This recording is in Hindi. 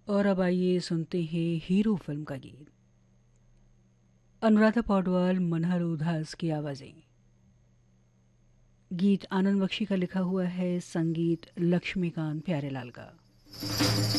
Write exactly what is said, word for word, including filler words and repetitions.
और अब आइए सुनते हैं हीरो फिल्म का गीत। अनुराधा पौडवाल, मनहर उधास की आवाज़ें। गीत आनंद बख्शी का लिखा हुआ है, संगीत लक्ष्मीकांत प्यारेलाल का।